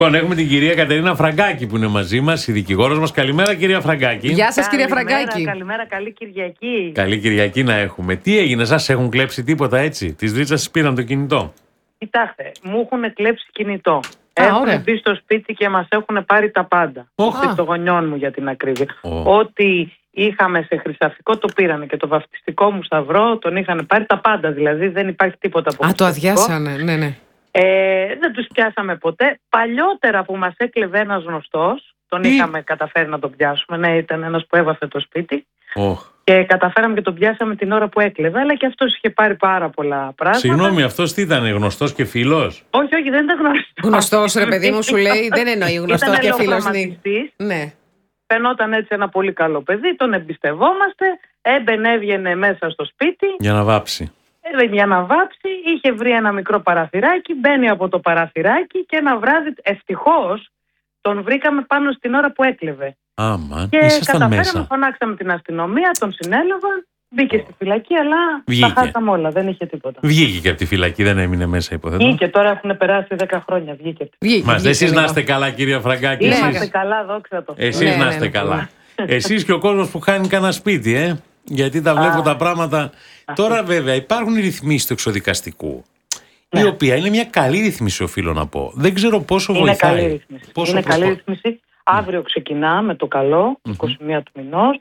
Λοιπόν, έχουμε την κυρία Κατερίνα Φραγκάκη που είναι μαζί μας, η δικηγόρος μας. Καλημέρα, κυρία Φραγκάκη. Γεια σας, κυρία Φραγκάκη. Καλημέρα, καλή Κυριακή. Καλή Κυριακή να έχουμε. Τι έγινε, σας έχουν κλέψει τίποτα έτσι? Της Ρίτσας πήραν το κινητό? Κοιτάξτε, μου έχουν κλέψει κινητό. Έχουν μπει στο σπίτι και μας έχουν πάρει τα πάντα. Στο γονιών μου, για την ακρίβεια. Ό,τι είχαμε σε χρυσαφικό το πήρανε και το βαφτιστικό μου σταυρό τον είχαν πάρει, τα πάντα. Δηλαδή δεν υπάρχει τίποτα από το αδειάσανε, ναι. Δεν τους πιάσαμε ποτέ. Παλιότερα που μας έκλεβε ένας γνωστός, τον είχαμε καταφέρει να τον πιάσουμε. Ναι, ήταν ένας που έβαφε το σπίτι. Και καταφέραμε και τον πιάσαμε την ώρα που έκλεβε, αλλά και αυτός είχε πάρει πάρα πολλά πράγματα. Συγγνώμη, αυτός τι ήταν, γνωστός και φίλος? Όχι, δεν ήταν γνωστός. Γνωστός, ρε παιδί μου, σου λέει, δεν εννοεί γνωστός και φίλος. Ναι. Φαινόταν έτσι ένα πολύ καλό παιδί, τον εμπιστευόμαστε. Έμπαινε, έβγαινε μέσα στο σπίτι. Για να βάψει. Είχε βρει ένα μικρό παραθυράκι, μπαίνει από το παραθυράκι και ένα βράδυ ευτυχώς τον βρήκαμε πάνω στην ώρα που έκλεβε. Και καταφέραμε, φωνάξαμε την αστυνομία, τον συνέλαβαν, μπήκε στη φυλακή, αλλά τα χάσαμε όλα, δεν είχε τίποτα. Βγήκε και από τη φυλακή, δεν έμεινε μέσα, υποθέτω. Βγήκε, τώρα έχουν περάσει 10 χρόνια, βγήκε. Εσείς να είστε καλά, κυρία Φραγκάκη. Είμαστε καλά, δόξα τω Θεώ. Εσείς να είστε καλά. Εσείς και ο κόσμος που χάνει κανένα σπίτι, γιατί τα βλέπω τα πράγματα. Τώρα βέβαια υπάρχουν οι ρυθμίσεις του εξοδικαστικού, η οποία είναι μια καλή ρύθμιση, οφείλω να πω. Δεν ξέρω πόσο βοηθάει. Είναι καλή ρύθμιση. Αύριο ξεκινά με το καλό, 21 του μηνός,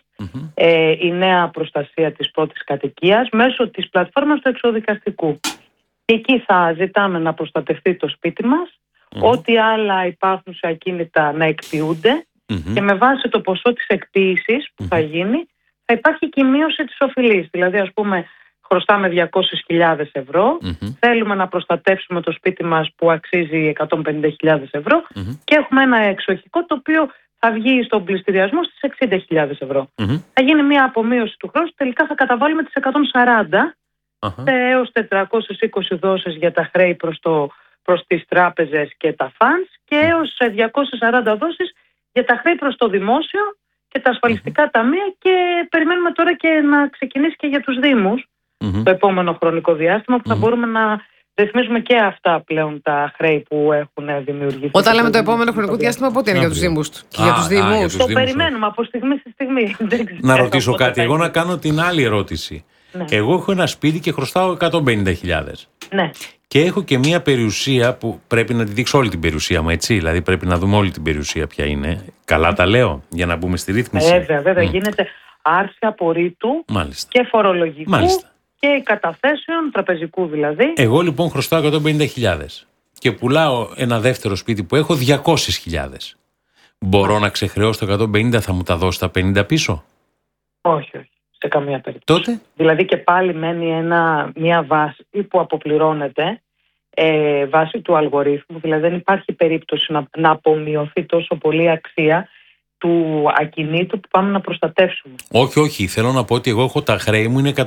η νέα προστασία της πρώτης κατοικίας μέσω της πλατφόρμας του εξοδικαστικού. Και εκεί θα ζητάμε να προστατευτεί το σπίτι μας, ό,τι άλλα υπάρχουν σε ακίνητα να εκποιούνται και με βάση το ποσό της εκποίησης που θα γίνει, θα υπάρχει και η μείωση της οφειλής. Δηλαδή, ας πούμε, χρωστάμε 200.000 ευρώ, θέλουμε να προστατεύσουμε το σπίτι μας που αξίζει 150.000 ευρώ και έχουμε ένα εξοχικό το οποίο θα βγει στον πληστηριασμό στις 60.000 ευρώ. Θα γίνει μια απομείωση του χρόνου, τελικά θα καταβάλουμε τις 140 έως 420 δόσεις για τα χρέη προς τις τράπεζες και τα φαντς και έως 240 δόσεις για τα χρέη προς το δημόσιο και τα ασφαλιστικά ταμεία, και περιμένουμε τώρα και να ξεκινήσει και για τους Δήμους το επόμενο χρονικό διάστημα που θα μπορούμε να ρυθμίζουμε και αυτά πλέον τα χρέη που έχουν δημιουργηθεί. Όταν λέμε το επόμενο χρονικό διάστημα, πότε είναι για τους Δήμους? Για τους Δήμους. Το περιμένουμε από στιγμή στη στιγμή. Να ρωτήσω κάτι, εγώ να κάνω την άλλη ερώτηση. Εγώ έχω ένα σπίτι και χρωστάω 150.000. Ναι. Και έχω και μια περιουσία που πρέπει να τη δείξω όλη την περιουσία μου, έτσι. Δηλαδή πρέπει να δούμε όλη την περιουσία ποια είναι. Καλά τα λέω, για να μπούμε στη ρύθμιση. Βέβαια. Γίνεται άρση απορρίτου και φορολογικού και καταθέσεων, τραπεζικού δηλαδή. Εγώ λοιπόν χρωστάω 150.000 και πουλάω ένα δεύτερο σπίτι που έχω 200.000. Μπορώ να ξεχρεώσω το 150, θα μου τα δώσει τα 50 πίσω? Όχι. Σε καμία περίπτωση. Τότε? Δηλαδή και πάλι μένει μια βάση που αποπληρώνεται βάσει του αλγορίθμου. Δηλαδή δεν υπάρχει περίπτωση να απομειωθεί τόσο πολύ αξία του ακινήτου που πάμε να προστατεύσουμε. Όχι. Θέλω να πω ότι εγώ έχω τα χρέη μου είναι 100.000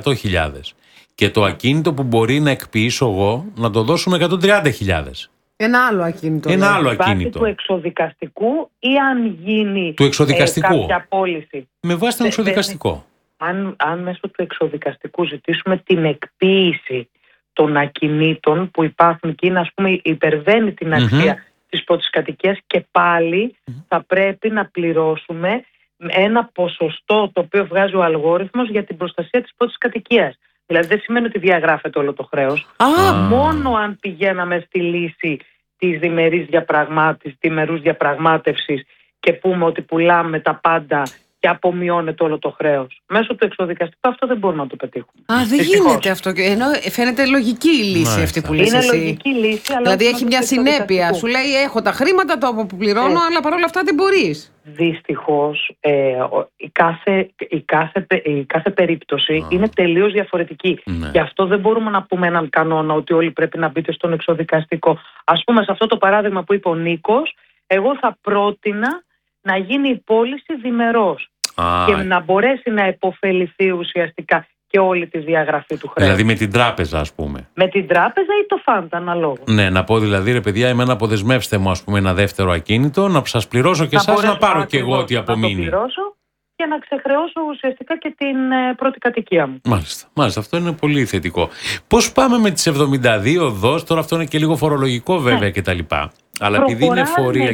και το ακίνητο που μπορεί να εκποιήσω εγώ να το δώσω με 130.000. Ένα άλλο ακίνητο. Βάσει του εξοδικαστικού ή αν γίνει του εξοδικαστικού. Κάποια πώληση. Με βάση τον εξοδικαστικό. Αν μέσω του εξοδικαστικού ζητήσουμε την εκποίηση των ακινήτων που υπάρχουν και είναι, ας πούμε, υπερβαίνει την αξία της πρώτης κατοικίας, και πάλι θα πρέπει να πληρώσουμε ένα ποσοστό το οποίο βγάζει ο αλγόριθμος για την προστασία της πρώτης κατοικίας. Δηλαδή δεν σημαίνει ότι διαγράφεται όλο το χρέος. Μόνο αν πηγαίναμε στη λύση της διμερούς διαπραγμάτευσης και πούμε ότι πουλάμε τα πάντα και απομειώνεται όλο το χρέος. Μέσω του εξοδικαστικού αυτό δεν μπορούμε να το πετύχουμε. Δεν γίνεται αυτό. Ενώ φαίνεται λογική η λύση αυτή που λες εσύ. Είναι λογική λύση, αλλά δηλαδή έχει μια συνέπεια. Σου λέει έχω τα χρήματα, το αποπληρώνω, αλλά παρόλα αυτά δεν μπορείς. Δυστυχώς η κάθε περίπτωση είναι τελείως διαφορετική. Γι' αυτό δεν μπορούμε να πούμε έναν κανόνα ότι όλοι πρέπει να μπείτε στον εξοδικαστικό. Ας πούμε, σε αυτό το παράδειγμα που είπε ο Νίκος, εγώ θα πρότεινα να γίνει η πώληση διμερώς και να μπορέσει να επωφεληθεί ουσιαστικά και όλη τη διαγραφή του χρέους. Δηλαδή με την τράπεζα, ας πούμε. Με την τράπεζα ή το φαντ, αναλόγως. Ναι, να πω δηλαδή, ρε παιδιά, εμένα αποδεσμεύστε μου, ας πούμε, ένα δεύτερο ακίνητο, να σας πληρώσω και εσάς να πάρω και εγώ ό,τι απομείνει. Να το πληρώσω για να ξεχρεώσω ουσιαστικά και την πρώτη κατοικία μου. Μάλιστα. Αυτό είναι πολύ θετικό. Πώς πάμε με τις 72 οδός, τώρα αυτό είναι και λίγο φορολογικό βέβαια κτλ. Αλλά επειδή είναι φορεία